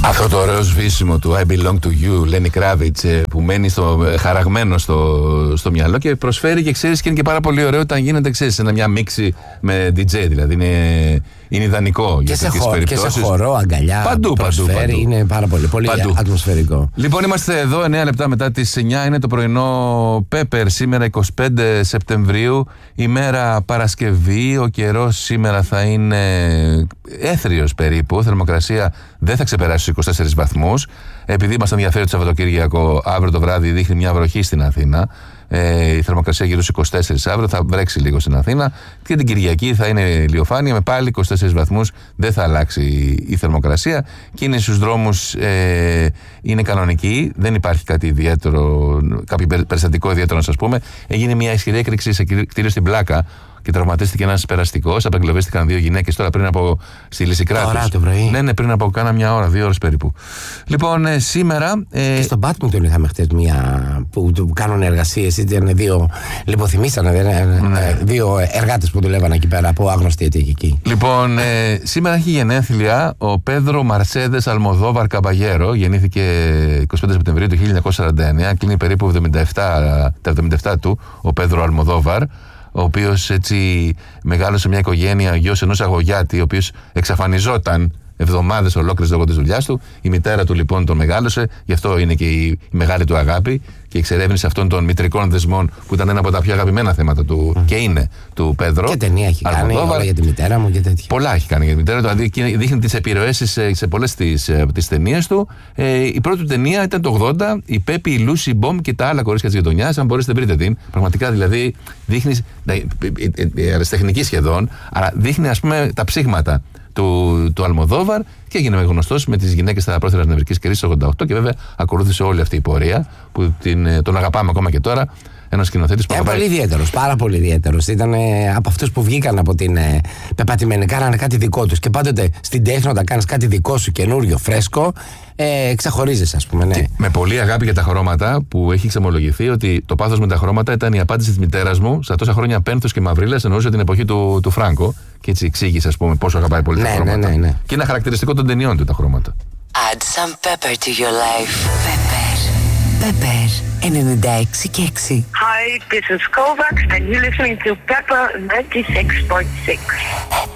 Αυτό το ωραίο σβήσιμο του I belong to you, Lenny Kravitz, που μένει χαραγμένο στο μυαλό και προσφέρει και ξέρεις και είναι και πάρα πολύ ωραίο όταν γίνεται, ξέρεις, μια μίξη με DJ, δηλαδή είναι ιδανικό για τέτοιες περιπτώσεις. Και σε χορό, αγκαλιά, παντού. Είναι πάρα πολύ ατμοσφαιρικό. Λοιπόν, είμαστε εδώ 9 λεπτά μετά τις 9, είναι το πρωινό Pepper, σήμερα 25 Σεπτεμβρίου, ημέρα Παρασκευή, ο καιρός σήμερα θα είναι έθριος περίπου, θερμοκρασία δεν θα ξεπεράσει τους 24 βαθμούς. Επειδή μας ενδιαφέρει το Σαββατοκύριακο, αύριο το βράδυ δείχνει μια βροχή στην Αθήνα. Η θερμοκρασία γύρω στους 24 αύριο, θα βρέξει λίγο στην Αθήνα. Και την Κυριακή θα είναι ηλιοφάνεια με πάλι 24 βαθμούς, δεν θα αλλάξει η θερμοκρασία. Κίνηση στους δρόμους είναι κανονική, δεν υπάρχει κάτι ιδιαίτερο, κάποιο περιστατικό ιδιαίτερο να σας πούμε. Έγινε μια ισχυρή έκρηξη σε κτίριο στην Πλάκα και τραυματίστηκε ένας περαστικός. Απεγκλωβίστηκαν 2 γυναίκες τώρα πριν από στη Λυσικράτους. Τώρα το πρωί. Ναι, πριν από κάνα μια ώρα, 2 ώρες περίπου. Λοιπόν, σήμερα. Και στον Badminton είχαμε χτες μια που κάνουν εργασίες. Ήταν 2. Λιποθυμήσανε, 2 εργάτες που δουλεύαν εκεί πέρα από άγνωστη αιτιολογική. Λοιπόν, σήμερα έχει γενέθλια ο Πέδρο Μαρσέδες Αλμοδόβαρ Καμπαγέρο. Γεννήθηκε 25 Σεπτεμβρίου του 1949. Κλείνει περίπου τα 77 του ο Πέδρο Αλμοδόβαρ, ο οποίος έτσι μεγάλωσε μια οικογένεια, γιος ενός αγωγιάτη, ο οποίος εξαφανιζόταν εβδομάδες ολόκληρες λόγω της δουλειάς του. Η μητέρα του λοιπόν τον μεγάλωσε, γι' αυτό είναι και η μεγάλη του αγάπη και η εξερεύνηση αυτών των μητρικών δεσμών που ήταν ένα από τα πιο αγαπημένα θέματα του και είναι του Πέδρο. Και ταινία έχει κάνει όλα για τη μητέρα μου και τέτοια. Πολλά έχει κάνει για τη μητέρα του, δηλαδή δείχνει τις επιρροές σε πολλές τις ταινίες του. Η πρώτη του ταινία ήταν το 80, η Πέπη, η Λούσι Μπομ και τα άλλα κορίτσια της γειτονιάς. Αν μπορείτε βρείτε την. Πραγματικά δηλαδή δείχνει, αεραστεχνική σχεδόν, αλλά δείχνει ας πούμε τα ψήγματα του Αλμοδόβαρ και έγινε γνωστός με τις γυναίκες στα πρόθυρα νευρικής κρίσης 88 και βέβαια ακολούθησε όλη αυτή η πορεία που τον αγαπάμε ακόμα και τώρα. Ένας σκηνοθέτης που πολύ ιδιαίτερος, πάρα πολύ ιδιαίτερος. Ήταν από αυτούς που βγήκαν από την πεπατημένη, κάνανε κάτι δικό τους. Και πάντοτε στην τέχνη, όταν κάνεις κάτι δικό σου καινούριο, φρέσκο, ξεχωρίζεις, ας πούμε. Ναι. Με πολύ αγάπη για τα χρώματα, που έχει εξομολογηθεί ότι το πάθος με τα χρώματα ήταν η απάντηση της μητέρας μου στα τόσα χρόνια πένθους και μαυρίλας, εννοούσε την εποχή του Φράγκο. Και έτσι εξήγησε, ας πούμε, πόσο αγαπάει πολύ τα χρώματα. Ναι. Και είναι χαρακτηριστικό των ταινιών του τα χρώματα. Add some pepper to your life. Pepper 96 και 6. Hi, this is Kovacs and you're listening to Pepper 96.6.